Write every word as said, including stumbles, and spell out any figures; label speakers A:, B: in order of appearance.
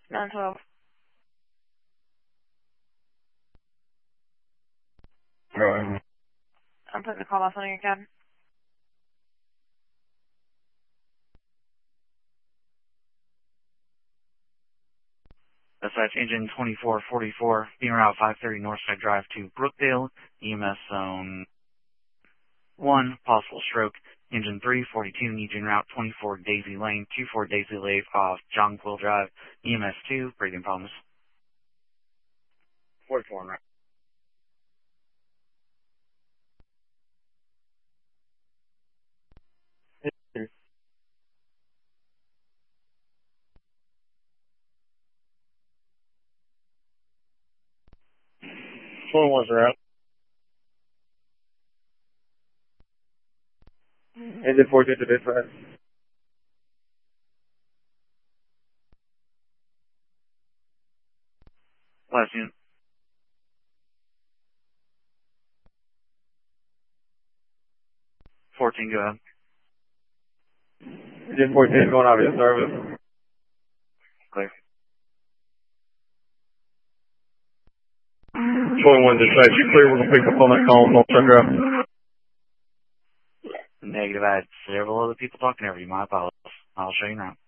A: nine twelve.
B: Go ahead.
A: I'm putting the call off on your cab.
C: Dispatch engine twenty-four forty-four, being route five thirty Northside Drive to Brookdale, E M S zone one, possible stroke. Engine three forty-two, Eugene route twenty-four Daisy Lane, two four Daisy Lane off Jonquil Drive, E M S two, breathing problems.
B: forty-four, right? twenty-one's route. Engine fourteen to dispatch.
C: Last unit. fourteen, go ahead.
B: Engine fourteen is going out of service.
C: Clear.
B: twenty-one dispatch, you clear, we're going to pick up on that call, no turn drive.
C: Negative, I had several other people talking over you. My apologies. I'll show you now.